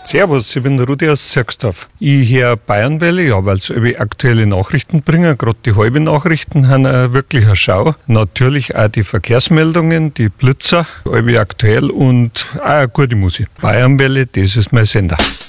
Servus, ich bin der Rudi aus Zirksdorf. Ich höre Bayernwelle, ja, weil sie aktuelle Nachrichten bringen. Gerade die halben Nachrichten haben wirklich eine Schau. Natürlich auch die Verkehrsmeldungen, die Blitzer, aktuell und auch eine gute Musik. Bayernwelle, das ist mein Sender.